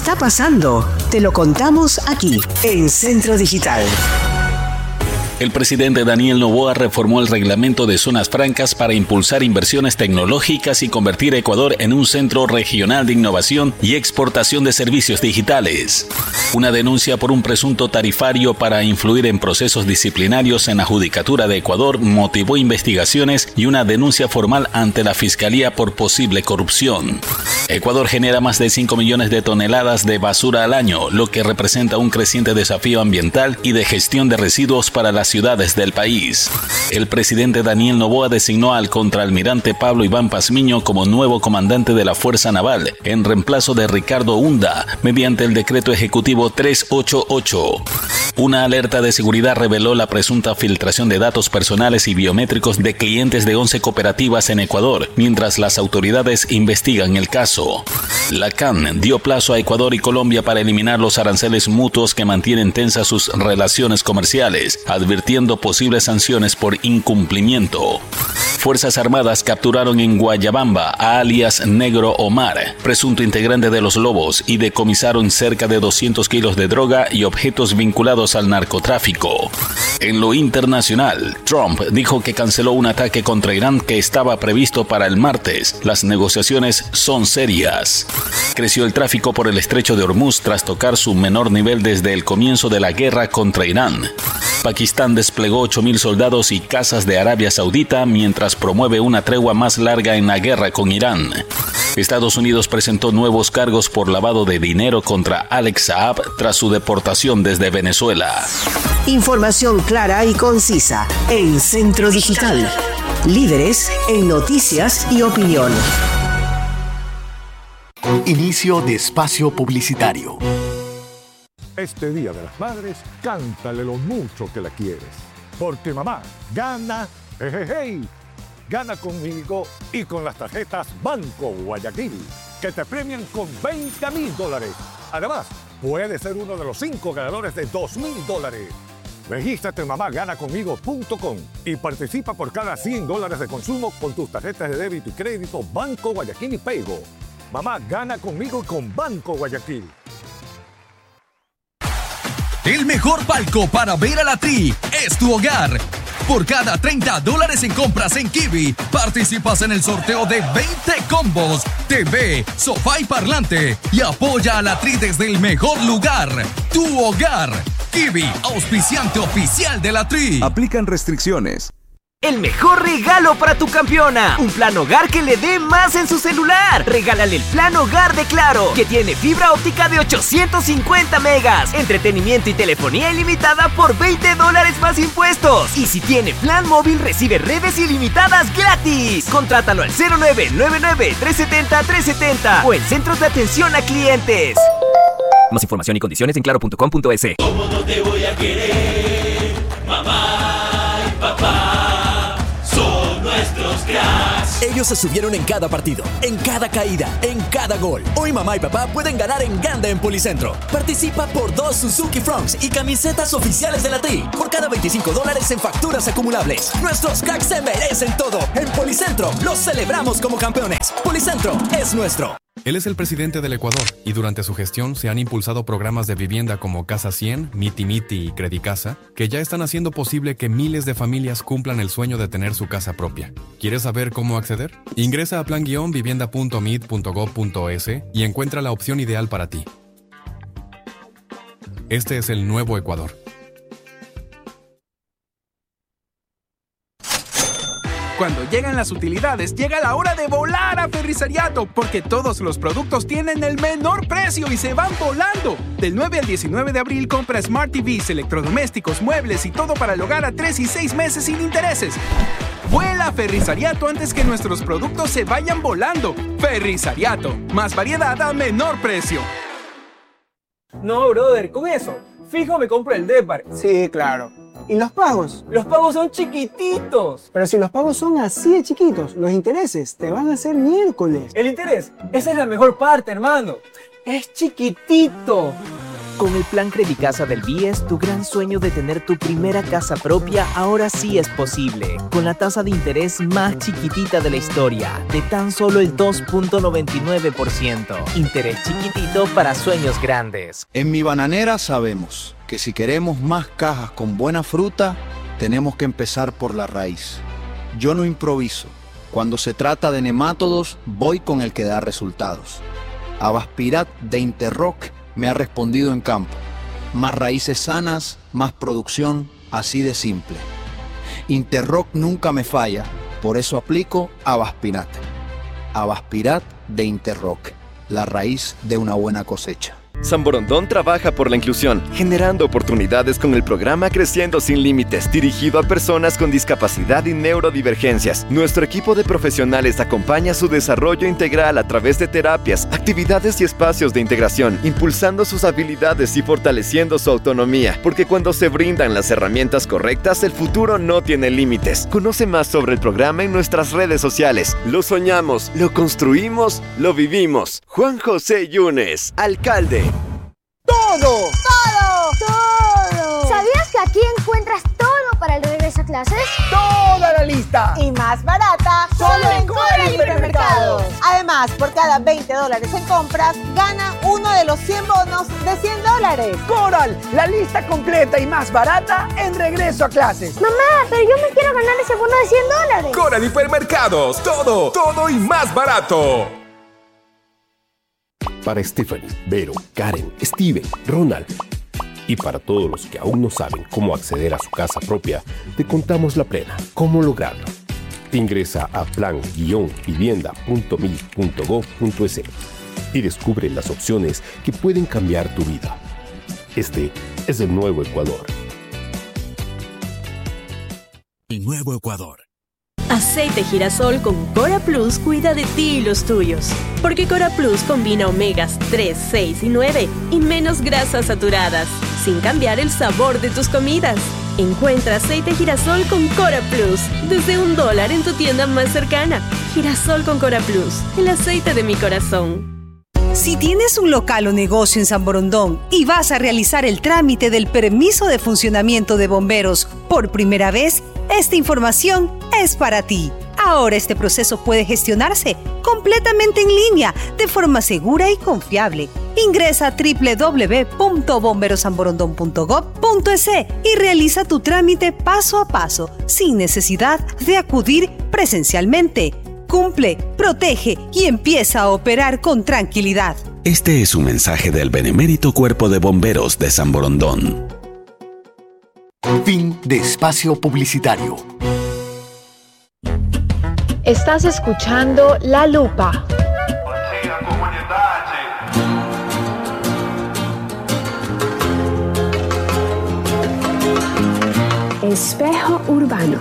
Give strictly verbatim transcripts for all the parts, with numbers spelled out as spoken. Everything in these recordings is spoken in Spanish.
está pasando? Te lo contamos aquí, en Centro Digital. El presidente Daniel Noboa reformó el reglamento de zonas francas para impulsar inversiones tecnológicas y convertir a Ecuador en un centro regional de innovación y exportación de servicios digitales. Una denuncia por un presunto tarifario para influir en procesos disciplinarios en la Judicatura de Ecuador motivó investigaciones y una denuncia formal ante la Fiscalía por posible corrupción. Ecuador genera más de cinco millones de toneladas de basura al año, lo que representa un creciente desafío ambiental y de gestión de residuos para la ciudades del país. El presidente Daniel Noboa designó al contraalmirante Pablo Iván Pazmiño como nuevo comandante de la Fuerza Naval, en reemplazo de Ricardo Hunda, mediante el decreto ejecutivo trescientos ochenta y ocho. Una alerta de seguridad reveló la presunta filtración de datos personales y biométricos de clientes de once cooperativas en Ecuador, mientras las autoridades investigan el caso. La C A N dio plazo a Ecuador y Colombia para eliminar los aranceles mutuos que mantienen tensas sus relaciones comerciales, advirtiendo posibles sanciones por incumplimiento. Fuerzas Armadas capturaron en Guayabamba a alias Negro Omar, presunto integrante de los Lobos, y decomisaron cerca de doscientos kilos de droga y objetos vinculados al narcotráfico. En lo internacional, Trump dijo que canceló un ataque contra Irán que estaba previsto para el martes. Las negociaciones son serias. Creció el tráfico por el estrecho de Hormuz tras tocar su menor nivel desde el comienzo de la guerra contra Irán. Pakistán desplegó ocho mil soldados y cazas de Arabia Saudita mientras promueve una tregua más larga en la guerra con Irán. Estados Unidos presentó nuevos cargos por lavado de dinero contra Alex Saab tras su deportación desde Venezuela. Información clara y concisa en Centro Digital. Líderes en noticias y opinión. Inicio de espacio publicitario. Este Día de las Madres, cántale lo mucho que la quieres. Porque mamá gana, jejeje, gana conmigo y con las tarjetas Banco Guayaquil, que te premian con veinte mil dólares. Además, puedes ser uno de los cinco ganadores de dos mil dólares. Regístrate en mamá gana conmigo punto com y participa por cada cien dólares de consumo con tus tarjetas de débito y crédito Banco Guayaquil y Paygo. Mamá gana conmigo con Banco Guayaquil. El mejor palco para ver a la Tri es tu hogar. Por cada treinta dólares en compras en Kiwi, participas en el sorteo de veinte combos, T V, sofá y parlante. Y apoya a la Tri desde el mejor lugar, tu hogar. Kiwi, auspiciante oficial de la Tri. Aplican restricciones. El mejor regalo para tu campeona. Un plan hogar que le dé más en su celular. Regálale el plan hogar de Claro, que tiene fibra óptica de ochocientos cincuenta megas, entretenimiento y telefonía ilimitada por veinte dólares más impuestos. Y si tiene plan móvil, recibe redes ilimitadas gratis. Contrátalo al cero nueve nueve nueve, tres siete cero, tres siete cero o en centros de atención a clientes. Más información y condiciones en claro punto com punto es. ¿Cómo no te voy a querer, mamá y papá? Ellos se subieron en cada partido, en cada caída, en cada gol. Hoy mamá y papá pueden ganar en Ganda en Policentro. Participa por dos Suzuki Fronts y camisetas oficiales de la Tri. Por cada veinticinco dólares en facturas acumulables. Nuestros cracks se merecen todo. En Policentro los celebramos como campeones. Policentro es nuestro. Él es el presidente del Ecuador y durante su gestión se han impulsado programas de vivienda como Casa cien, Miti Miti y Credicasa, que ya están haciendo posible que miles de familias cumplan el sueño de tener su casa propia. ¿Quieres saber cómo acceder? Ingresa a plan vivienda punto mit punto gob punto es y encuentra la opción ideal para ti. Este es el nuevo Ecuador. Cuando llegan las utilidades, llega la hora de volar a Ferrisariato, porque todos los productos tienen el menor precio y se van volando. Del nueve al diecinueve de abril, compra Smart T Vs, electrodomésticos, muebles y todo para el hogar a tres y seis meses sin intereses. Vuela a Ferrisariato antes que nuestros productos se vayan volando. Ferrisariato, más variedad a menor precio. No, brother, con eso, fijo me compro el Depar. Sí, claro. ¿Y los pagos? Los pagos son chiquititos. Pero si los pagos son así de chiquitos, los intereses te van a hacer miércoles. ¿El interés? Esa es la mejor parte, hermano. Es chiquitito. Con el plan Credicasa del B I E S, tu gran sueño de tener tu primera casa propia ahora sí es posible. Con la tasa de interés más chiquitita de la historia, de tan solo el dos punto noventa y nueve por ciento. Interés chiquitito para sueños grandes. En Mi Bananera sabemos que si queremos más cajas con buena fruta, tenemos que empezar por la raíz. Yo no improviso. Cuando se trata de nemátodos, voy con el que da resultados. Avaspirat de Interroc me ha respondido en campo. Más raíces sanas, más producción, así de simple. Interroc nunca me falla, por eso aplico Avaspirat. Avaspirat de Interroc, la raíz de una buena cosecha. San Borondón trabaja por la inclusión, generando oportunidades con el programa Creciendo Sin Límites, dirigido a personas con discapacidad y neurodivergencias. Nuestro equipo de profesionales acompaña su desarrollo integral a través de terapias, actividades y espacios de integración, impulsando sus habilidades y fortaleciendo su autonomía, porque cuando se brindan las herramientas correctas, el futuro no tiene límites. Conoce más sobre el programa en nuestras redes sociales. Lo soñamos, lo construimos, lo vivimos. Juan José Yunes, alcalde. ¡Todo! ¡Todo! ¡Todo! ¿Sabías que aquí encuentras todo para el regreso a clases? ¡Toda la lista! Y más barata, solo en Coral Hipermercados. Además, por cada veinte dólares en compras, gana uno de los cien bonos de cien dólares. Coral, la lista completa y más barata en regreso a clases. Mamá, pero yo me quiero ganar ese bono de cien dólares. Coral Hipermercados, todo, todo y más barato. Para Stephanie, Vero, Karen, Steven, Ronald y para todos los que aún no saben cómo acceder a su casa propia, te contamos la plena, cómo lograrlo. Ingresa a plan vivienda punto mil punto gov punto es y descubre las opciones que pueden cambiar tu vida. Este es el nuevo Ecuador. El nuevo Ecuador. Aceite girasol con Cora Plus cuida de ti y los tuyos. Porque Cora Plus combina omegas tres, seis y nueve y menos grasas saturadas, sin cambiar el sabor de tus comidas. Encuentra aceite girasol con Cora Plus desde un dólar en tu tienda más cercana. Girasol con Cora Plus, el aceite de mi corazón. Si tienes un local o negocio en San Borondón y vas a realizar el trámite del permiso de funcionamiento de bomberos por primera vez, esta información es para ti. Ahora este proceso puede gestionarse completamente en línea, de forma segura y confiable. Ingresa a doble u doble u doble u punto bomberos san borondón punto gov punto es y realiza tu trámite paso a paso, sin necesidad de acudir presencialmente. Cumple, protege y empieza a operar con tranquilidad. Este es un mensaje del Benemérito Cuerpo de Bomberos de San Borondón. Fin de espacio publicitario. Estás escuchando La Lupa. Espejo Urbano.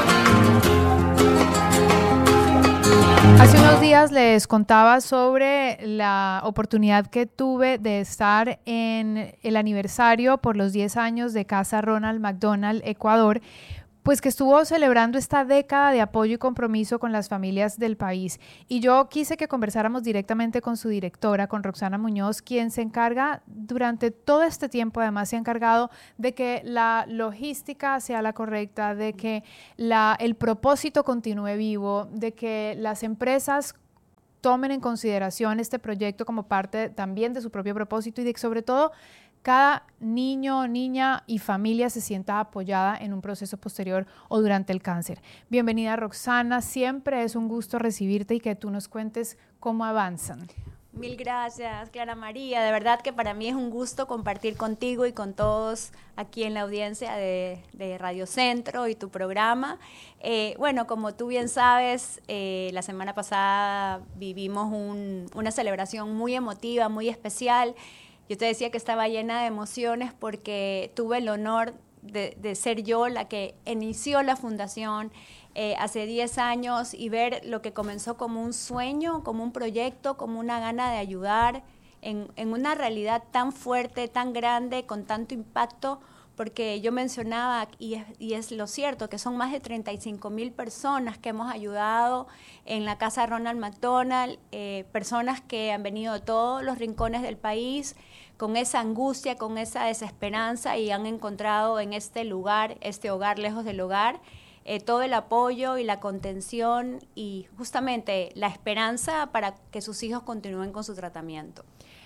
Hace unos días les contaba sobre la oportunidad que tuve de estar en el aniversario por los diez años de Casa Ronald McDonald Ecuador, pues que estuvo celebrando esta década de apoyo y compromiso con las familias del país. Y yo quise que conversáramos directamente con su directora, con Roxana Muñoz, quien se encarga durante todo este tiempo, además se ha encargado de que la logística sea la correcta, de que la, el propósito continúe vivo, de que las empresas tomen en consideración este proyecto como parte también de su propio propósito y de que sobre todo cada niño, niña y familia se sienta apoyada en un proceso posterior o durante el cáncer. Bienvenida, Roxana. Siempre es un gusto recibirte y que tú nos cuentes cómo avanzan. Mil gracias, Clara María. De verdad que para mí es un gusto compartir contigo y con todos aquí en la audiencia de, de Radio Centro y tu programa. Eh, bueno, como tú bien sabes, eh, la semana pasada vivimos un, una celebración muy emotiva, muy especial. Yo te decía que estaba llena de emociones porque tuve el honor de, de ser yo la que inició la fundación eh, hace diez años y ver lo que comenzó como un sueño, como un proyecto, como una gana de ayudar en, en una realidad tan fuerte, tan grande, con tanto impacto, porque yo mencionaba, y es, y es lo cierto, que son más de treinta y cinco mil personas que hemos ayudado en la Casa Ronald McDonald, eh, personas que han venido de todos los rincones del país, con esa angustia, con esa desesperanza, y han encontrado en este lugar, este hogar lejos del hogar, eh, todo el apoyo y la contención y justamente la esperanza para que sus hijos continúen con su tratamiento.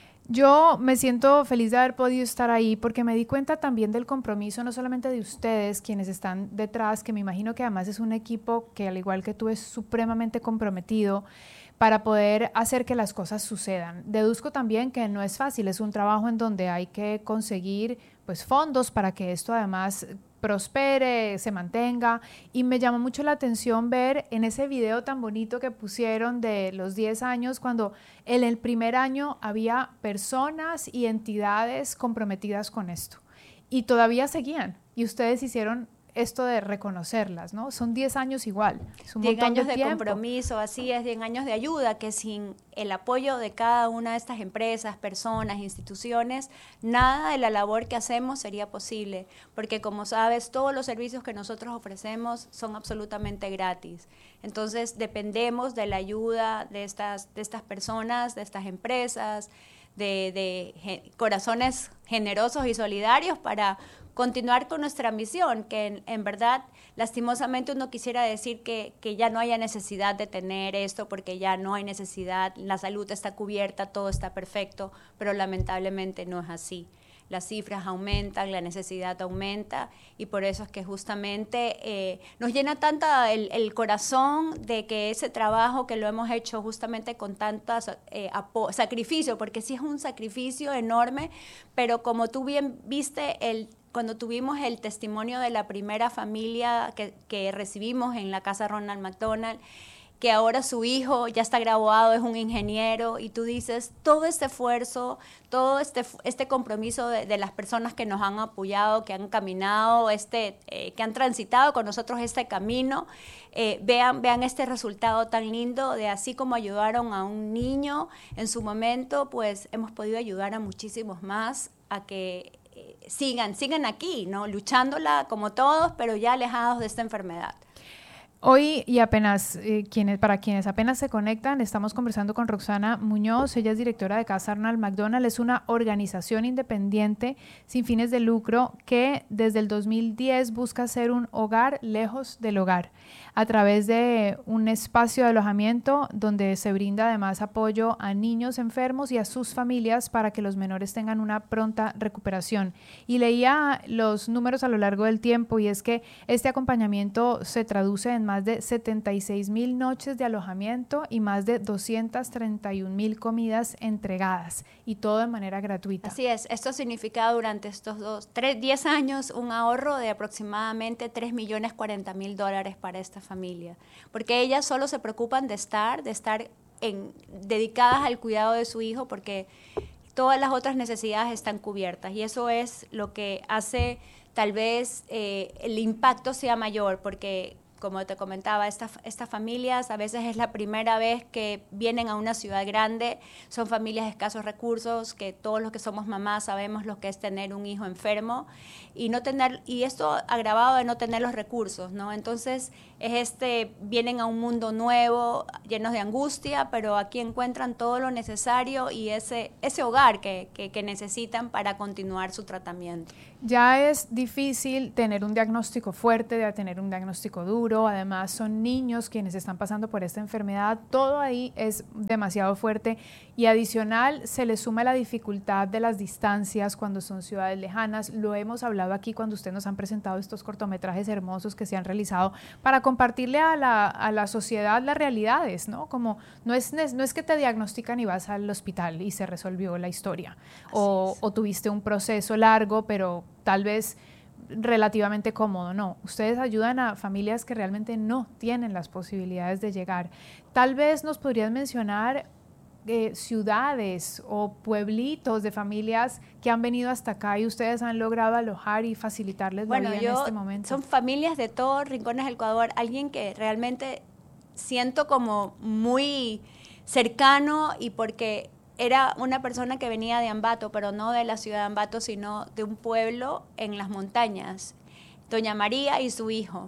Yo me siento feliz de haber podido estar ahí porque me di cuenta también del compromiso no solamente de ustedes, quienes están detrás, que me imagino que además es un equipo que al igual que tú es supremamente comprometido para poder hacer que las cosas sucedan. Deduzco también que no es fácil, es un trabajo en donde hay que conseguir pues fondos para que esto además prospere, se mantenga, y me llamó mucho la atención ver en ese video tan bonito que pusieron de los diez años, cuando en el primer año había personas y entidades comprometidas con esto y todavía seguían, y ustedes hicieron esto de reconocerlas, ¿no? Son diez años igual, es un diez montón años de de tiempo. compromiso, así es, diez años de ayuda, que sin el apoyo de cada una de estas empresas, personas, instituciones, nada de la labor que hacemos sería posible, porque como sabes, todos los servicios que nosotros ofrecemos son absolutamente gratis. Entonces, dependemos de la ayuda de estas, de estas personas, de estas empresas, de, de ge- corazones generosos y solidarios para continuar con nuestra misión, que en, en verdad, lastimosamente uno quisiera decir que, que ya no haya necesidad de tener esto, porque ya no hay necesidad, la salud está cubierta, todo está perfecto, pero lamentablemente no es así. Las cifras aumentan, la necesidad aumenta, y por eso es que justamente eh, nos llena tanto el, el corazón de que ese trabajo que lo hemos hecho justamente con tanto eh, sacrificio, porque sí es un sacrificio enorme, pero como tú bien viste, el cuando tuvimos el testimonio de la primera familia que, que recibimos en la Casa Ronald McDonald, que ahora su hijo ya está graduado, es un ingeniero, y tú dices, todo este esfuerzo, todo este, este compromiso de, de las personas que nos han apoyado, que han caminado, este, eh, que han transitado con nosotros este camino, eh, vean, vean este resultado tan lindo de así como ayudaron a un niño en su momento, pues hemos podido ayudar a muchísimos más a que sigan, sigan aquí, ¿no? Luchándola como todos, pero ya alejados de esta enfermedad. Hoy, y apenas, eh, quienes, para quienes apenas se conectan, estamos conversando con Roxana Muñoz. Ella es directora de Casa Ronald McDonald. Es una organización independiente sin fines de lucro que desde el dos mil diez busca ser un hogar lejos del hogar, a través de un espacio de alojamiento donde se brinda además apoyo a niños enfermos y a sus familias para que los menores tengan una pronta recuperación. Y leía los números a lo largo del tiempo, y es que este acompañamiento se traduce en más de setenta y seis mil noches de alojamiento y más de doscientas treinta y un mil comidas entregadas, y todo de manera gratuita. Así es, esto significa durante estos dos, tres, diez años un ahorro de aproximadamente tres millones cuarenta mil dólares para esta familia, porque ellas solo se preocupan de estar, de estar en, dedicadas al cuidado de su hijo, porque todas las otras necesidades están cubiertas, y eso es lo que hace tal vez eh, el impacto sea mayor, porque como te comentaba, esta, estas familias a veces es la primera vez que vienen a una ciudad grande, son familias de escasos recursos, que todos los que somos mamás sabemos lo que es tener un hijo enfermo, y no tener, y esto agravado de no tener los recursos, ¿no? Entonces, es este, vienen a un mundo nuevo, llenos de angustia, pero aquí encuentran todo lo necesario y ese, ese hogar que, que, que necesitan para continuar su tratamiento. Ya es difícil tener un diagnóstico fuerte, de tener un diagnóstico duro, además son niños quienes están pasando por esta enfermedad, todo ahí es demasiado fuerte, y adicional se le suma la dificultad de las distancias cuando son ciudades lejanas. Lo hemos hablado aquí cuando ustedes nos han presentado estos cortometrajes hermosos que se han realizado para compartirle a la, a la sociedad las realidades, ¿no? Como no es, no es que te diagnostican y vas al hospital y se resolvió la historia, o, o tuviste un proceso largo, pero tal vez relativamente cómodo. No, ustedes ayudan a familias que realmente no tienen las posibilidades de llegar. Tal vez nos podrías mencionar eh, ciudades o pueblitos de familias que han venido hasta acá y ustedes han logrado alojar y facilitarles bueno, la vida yo, en este momento. Son familias de todos rincones del Ecuador, alguien que realmente siento como muy cercano, y porque era una persona que venía de Ambato, pero no de la ciudad de Ambato, sino de un pueblo en las montañas, doña María y su hijo.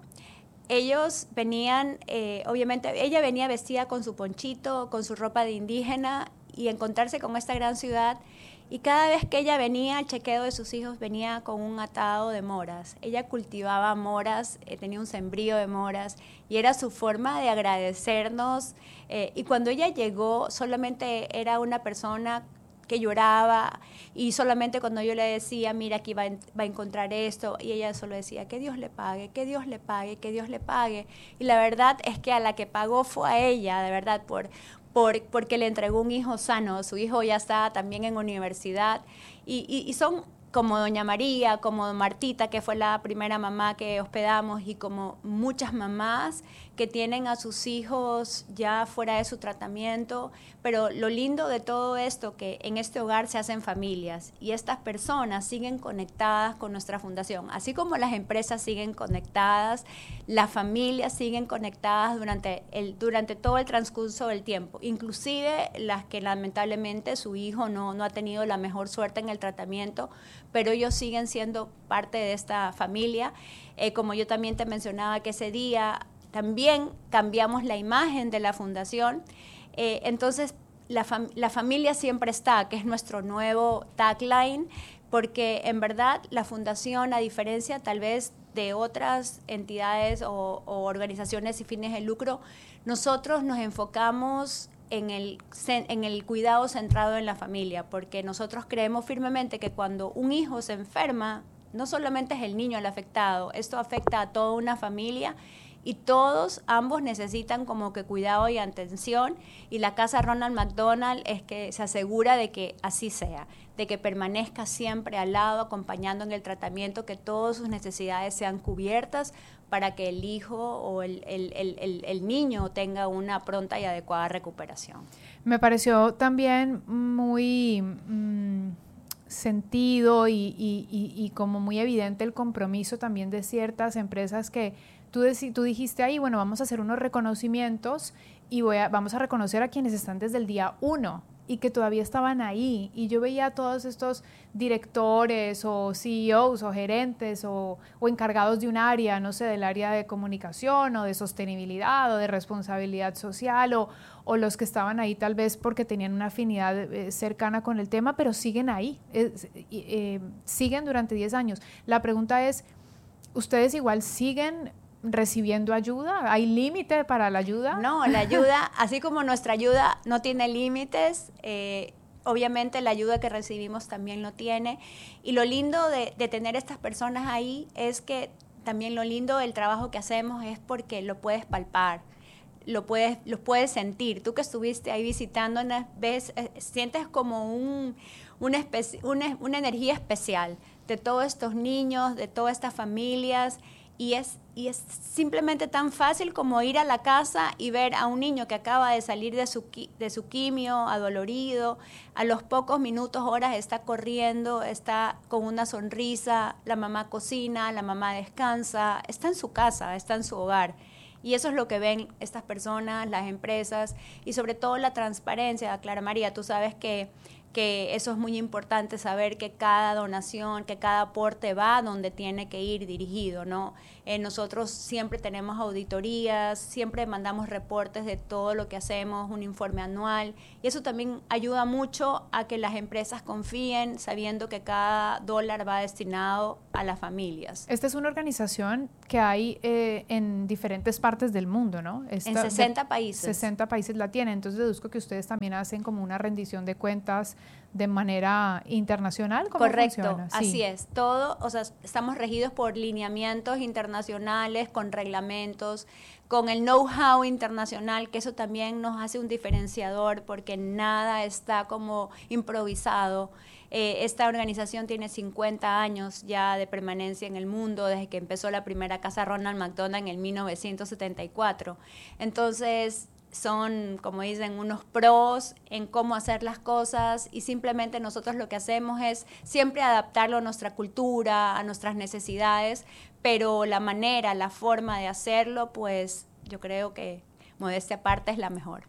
Ellos venían, eh, obviamente, ella venía vestida con su ponchito, con su ropa de indígena, y encontrarse con esta gran ciudad, y cada vez que ella venía al chequeo de sus hijos, venía con un atado de moras. Ella cultivaba moras, eh, tenía un sembrío de moras, y era su forma de agradecernos, eh, y cuando ella llegó, solamente era una persona que lloraba, y solamente cuando yo le decía, mira, aquí va, va a encontrar esto, y ella solo decía, que Dios le pague, que Dios le pague, que Dios le pague, y la verdad es que a la que pagó fue a ella, de verdad, por, por, porque le entregó un hijo sano. Su hijo ya está también en universidad, y, y, y son como doña María, como Martita, que fue la primera mamá que hospedamos, y como muchas mamás que tienen a sus hijos ya fuera de su tratamiento. Pero lo lindo de todo esto, que en este hogar se hacen familias, y estas personas siguen conectadas con nuestra fundación. Así como las empresas siguen conectadas, las familias siguen conectadas durante, el, durante todo el transcurso del tiempo, inclusive las que lamentablemente su hijo no, no ha tenido la mejor suerte en el tratamiento, pero ellos siguen siendo parte de esta familia. Eh, como yo también te mencionaba que ese día también cambiamos la imagen de la fundación, eh, entonces la, fam la familia siempre está, que es nuestro nuevo tagline, porque en verdad la fundación, a diferencia tal vez de otras entidades o, o organizaciones sin fines de lucro, nosotros nos enfocamos en el, en el cuidado centrado en la familia, porque nosotros creemos firmemente que cuando un hijo se enferma, no solamente es el niño el afectado, esto afecta a toda una familia, y todos, ambos necesitan como que cuidado y atención, y la Casa Ronald McDonald es que se asegura de que así sea, de que permanezca siempre al lado, acompañando en el tratamiento, que todas sus necesidades sean cubiertas para que el hijo o el, el, el, el, el niño tenga una pronta y adecuada recuperación. Me pareció también muy mmm, sentido y, y, y, y como muy evidente el compromiso también de ciertas empresas que Tú, tú dijiste ahí, bueno, vamos a hacer unos reconocimientos y voy a, vamos a reconocer a quienes están desde el día uno y que todavía estaban ahí. Y yo veía a todos estos directores o C E Os o gerentes o, o encargados de un área, no sé, del área de comunicación o de sostenibilidad o de responsabilidad social o, o los que estaban ahí tal vez porque tenían una afinidad eh, cercana con el tema, pero siguen ahí, eh, eh, siguen durante diez años. La pregunta es, ¿ustedes igual siguen recibiendo ayuda? ¿Hay límite para la ayuda? No, la ayuda, así como nuestra ayuda no tiene límites, eh, obviamente la ayuda que recibimos también lo tiene. Y lo lindo de, de tener estas personas ahí es que también lo lindo del trabajo que hacemos es porque lo puedes palpar, lo puedes, lo puedes sentir. Tú que estuviste ahí visitando, ves, eh, sientes como un, una, especie, una, una energía especial de todos estos niños, de todas estas familias. Y es, y es simplemente tan fácil como ir a la casa y ver a un niño que acaba de salir de su, de su quimio, adolorido, a los pocos minutos, horas, está corriendo, está con una sonrisa, la mamá cocina, la mamá descansa, está en su casa, está en su hogar. Y eso es lo que ven estas personas, las empresas, y sobre todo la transparencia. Clara María, tú sabes que que eso es muy importante, saber que cada donación, que cada aporte va donde tiene que ir dirigido, ¿no? Eh, nosotros siempre tenemos auditorías, siempre mandamos reportes de todo lo que hacemos, un informe anual, y eso también ayuda mucho a que las empresas confíen sabiendo que cada dólar va destinado a las familias. Esta es una organización que hay eh, en diferentes partes del mundo, ¿no? Esta, en sesenta países. sesenta países la tienen, entonces deduzco que ustedes también hacen como una rendición de cuentas de manera internacional. ¿Cómo Correcto, funciona? así Sí. es. Todo, o sea, estamos regidos por lineamientos internacionales, con reglamentos, con el know-how internacional, que eso también nos hace un diferenciador porque nada está como improvisado. Eh, esta organización tiene cincuenta años ya de permanencia en el mundo, desde que empezó la primera Casa Ronald McDonald en el mil novecientos setenta y cuatro. Entonces, son, como dicen, unos pros en cómo hacer las cosas, y simplemente nosotros lo que hacemos es siempre adaptarlo a nuestra cultura, a nuestras necesidades, pero la manera, la forma de hacerlo, pues yo creo que, modestia aparte, es la mejor.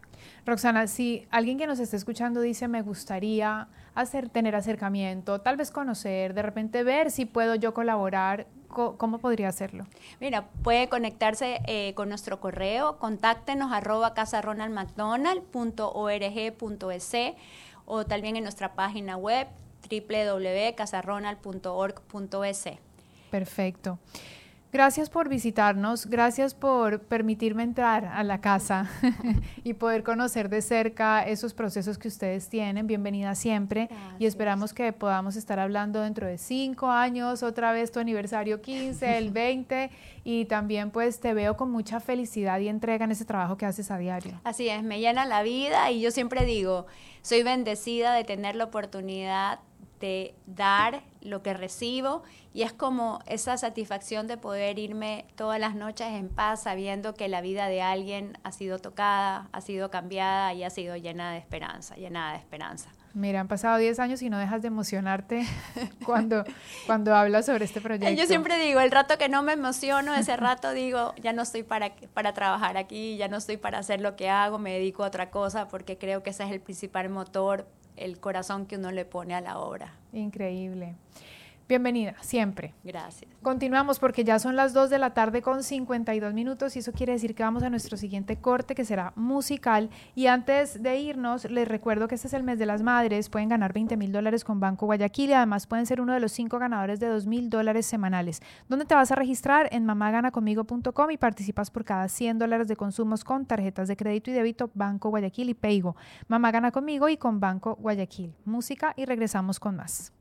Roxana, si alguien que nos esté escuchando dice me gustaría hacer, tener acercamiento, tal vez conocer, de repente ver si puedo yo colaborar, ¿cómo podría hacerlo? Mira, puede conectarse eh, con nuestro correo, contáctenos arroba casa ronald mcdonald punto org punto es o también en nuestra página web doble u doble u doble u punto casa ronald punto org punto es. Perfecto. Gracias por visitarnos, gracias por permitirme entrar a la casa y poder conocer de cerca esos procesos que ustedes tienen. Bienvenida siempre. Gracias. Y esperamos que podamos estar hablando dentro de cinco años, otra vez tu aniversario quince, el veinte, y también pues te veo con mucha felicidad y entrega en ese trabajo que haces a diario. Así es, me llena la vida y yo siempre digo, soy bendecida de tener la oportunidad de dar lo que recibo y es como esa satisfacción de poder irme todas las noches en paz sabiendo que la vida de alguien ha sido tocada, ha sido cambiada y ha sido llena de esperanza, llenada de esperanza. Mira, han pasado diez años y no dejas de emocionarte cuando, cuando hablas sobre este proyecto. Yo siempre digo, el rato que no me emociono, ese rato digo, ya no estoy para, para trabajar aquí, ya no estoy para hacer lo que hago, me dedico a otra cosa porque creo que ese es el principal motor, el corazón que uno le pone a la obra. Increíble. Bienvenida, siempre. Gracias. Continuamos porque ya son las dos de la tarde con cincuenta y dos minutos y eso quiere decir que vamos a nuestro siguiente corte que será musical. Y antes de irnos, les recuerdo que este es el mes de las madres, pueden ganar veinte mil dólares con Banco Guayaquil y además pueden ser uno de los cinco ganadores de dos mil dólares semanales. ¿Dónde te vas a registrar? En mamá gana conmigo punto com y participas por cada cien dólares de consumos con tarjetas de crédito y débito Banco Guayaquil y Paygo. Mamá gana conmigo y con Banco Guayaquil. Música y regresamos con más.